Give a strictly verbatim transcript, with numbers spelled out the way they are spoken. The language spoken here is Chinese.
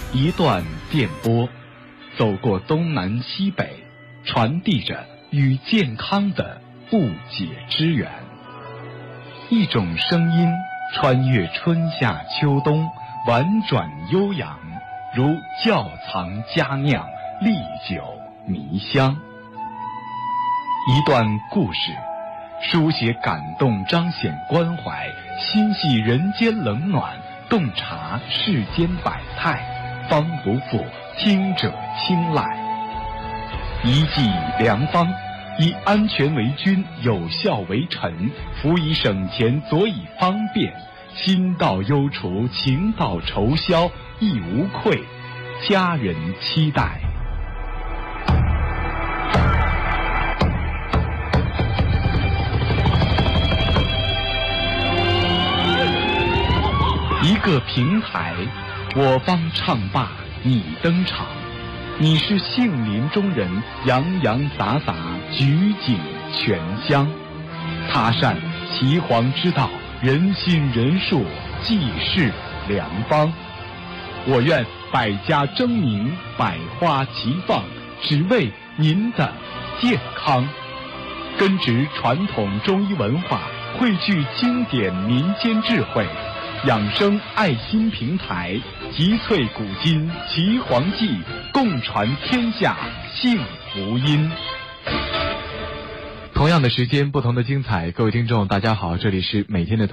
一段电波，走过东南西北，传递着与健康的不解之缘。一种声音穿越春夏秋冬，婉转悠扬，如窖藏佳酿，历久弥香。一段故事，书写感动，彰显关怀，心系人间冷暖，洞察世间百态，方不负听者青睐。一剂良方，以安全为君，有效为臣，辅以省钱，佐以方便，心到忧除，情到愁消，亦无愧，家人期待。一个平台，我方唱罢你登场，你是杏林中人，洋洋洒洒，举景全香。他善岐黄之道，人心人术，济世良方。我愿百家争鸣，百花齐放，只为您的健康。根植传统中医文化，汇聚经典民间智慧，养生爱心平台，集萃古今岐黄记，共传天下幸福音。 同样的时间，不同的精彩。各位听众大家好，这里是每天的